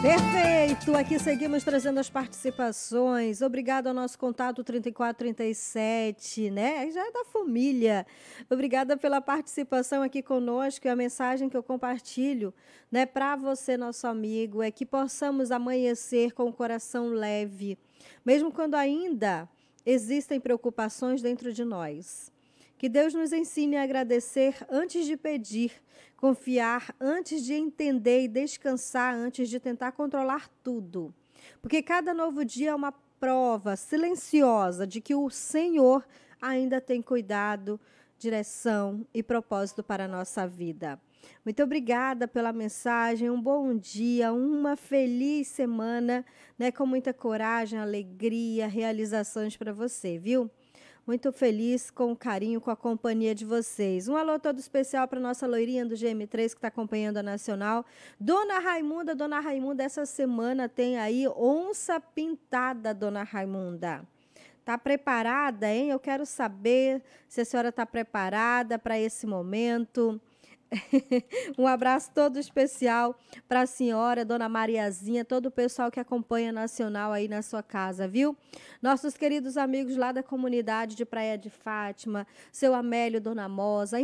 Perfeito, aqui seguimos trazendo as participações. Obrigado ao nosso contato 3437, né? Já é da família. Obrigada pela participação aqui conosco. E a mensagem que eu compartilho, né, para você, nosso amigo, é que possamos amanhecer com o coração leve, mesmo quando ainda existem preocupações dentro de nós. Que Deus nos ensine a agradecer antes de pedir, confiar antes de entender e descansar antes de tentar controlar tudo. Porque cada novo dia é uma prova silenciosa de que o Senhor ainda tem cuidado, direção e propósito para a nossa vida. Muito obrigada pela mensagem, um bom dia, uma feliz semana, né, com muita coragem, alegria, realizações para você, viu? Muito feliz com o carinho, com a companhia de vocês. Um alô todo especial para nossa loirinha do GM3 que está acompanhando a Nacional. Dona Raimunda, essa semana tem aí onça pintada, Dona Raimunda. Tá preparada, hein? Eu quero saber se a senhora está preparada para esse momento. Um abraço todo especial para a senhora, Dona Mariazinha, todo o pessoal que acompanha Nacional aí na sua casa, viu? Nossos queridos amigos lá da comunidade de Praia de Fátima, seu Amélio, Dona Mosa,